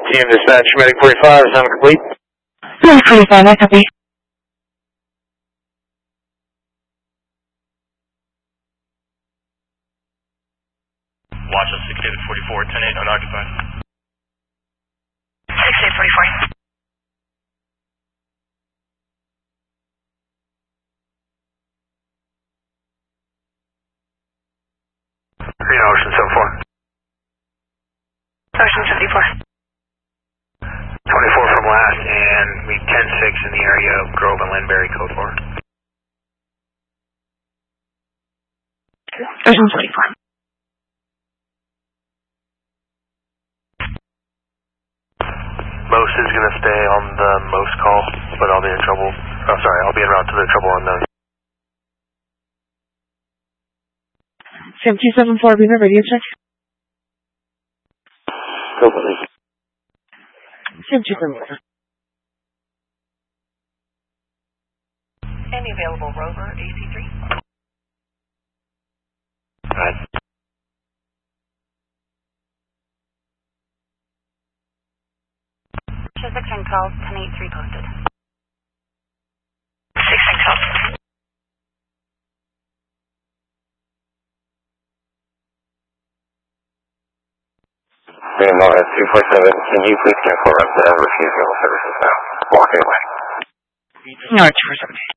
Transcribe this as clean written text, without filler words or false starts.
TM dispatch, medic 45, sound complete. Medic 45, I copy. Watch us, 6844, 10-8, unoccupied. 6844. Green Ocean 74. Ocean 74. 24 from last, and we 10-6 in the area of Grove and Linbury, code 4. Ocean 74. Most is going to stay on the most call, but I'll be in trouble. Oh, sorry, I'll be en route to the trouble unknown. Sam 274, be the radio check. Go for it. Sam 274. Any available Rover, AC3? Right. Chiswick 10 calls, 10-8-3 posted. 6 calls. Greenlaw at 247, can you please cancel rest and refuse mail services now? Walking away. No, 247.